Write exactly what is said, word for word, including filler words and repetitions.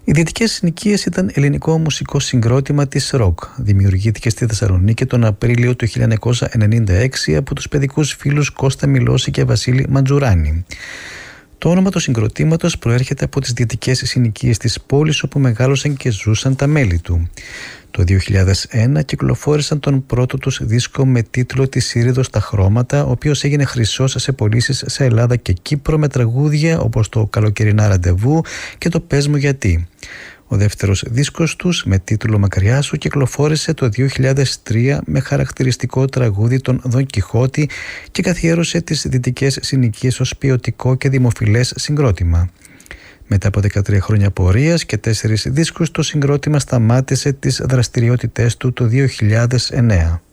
Οι Δυτικές Συνοικίες ήταν ελληνικό μουσικό συγκρότημα της ροκ. Δημιουργήθηκε στη Θεσσαλονίκη τον Απρίλιο του χίλια εννιακόσια ενενήντα έξι από τους παιδικούς φίλους Κώστα Μιλώση και Βασίλη Μαντζουράνη. Το όνομα του συγκροτήματος προέρχεται από τις Δυτικές Συνοικίες της πόλης όπου μεγάλωσαν και ζούσαν τα μέλη του. Το δύο χιλιάδες ένα κυκλοφόρησαν τον πρώτο τους δίσκο με τίτλο «Τη Σύριδο στα χρώματα», ο οποίος έγινε χρυσός σε πωλήσεις σε Ελλάδα και Κύπρο με τραγούδια όπως το «Καλοκαιρινά ραντεβού» και το «Πες μου γιατί». Ο δεύτερος δίσκος τους με τίτλο «Μακριά σου» κυκλοφόρησε το δύο χιλιάδες τρία με χαρακτηριστικό τραγούδι τον Δον Κιχώτη και καθιέρωσε τις Δυτικές Συνοικίες ως ποιοτικό και δημοφιλές συγκρότημα. Μετά από δεκατρία χρόνια πορείας και τέσσερις δίσκους, το συγκρότημα σταμάτησε τις δραστηριότητές του το δύο χιλιάδες εννέα.